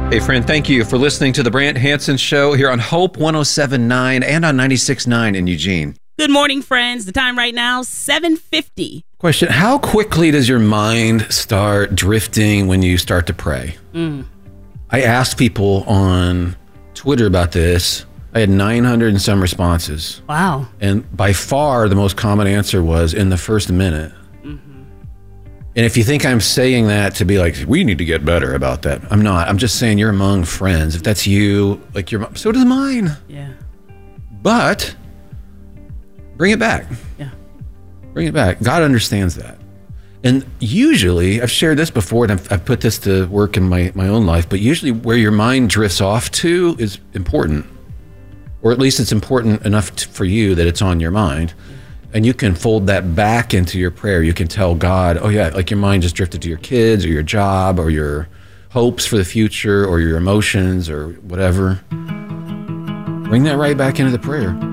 Hey, friend, thank you for listening to the Brant Hansen Show here on Hope 107.9 and on 96.9 in Eugene. Good morning, friends. The time right now, 7:50. Question, how quickly does your mind start drifting when you start to pray? I asked people on Twitter about this. I had 900 and some responses. Wow. And by far, the most common answer was in the first minute. And if you think I'm saying that to be like, we need to get better about that, I'm not. I'm just saying you're among friends. If that's you, like so does mine. Yeah. But bring it back. Yeah. Bring it back. God understands that. And usually, I've shared this before, and I've put this to work in my own life, but usually where your mind drifts off to is important. Or at least it's important enough for you that it's on your mind. And you can fold that back into your prayer. You can tell God, oh yeah, like your mind just drifted to your kids or your job or your hopes for the future or your emotions or whatever. Bring that right back into the prayer.